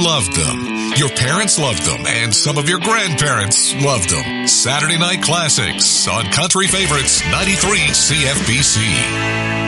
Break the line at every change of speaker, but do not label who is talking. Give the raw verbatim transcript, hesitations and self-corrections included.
loved them. Your parents loved them, and some of your grandparents loved them. Saturday Night Classics on Country Favorites ninety-three C F B C.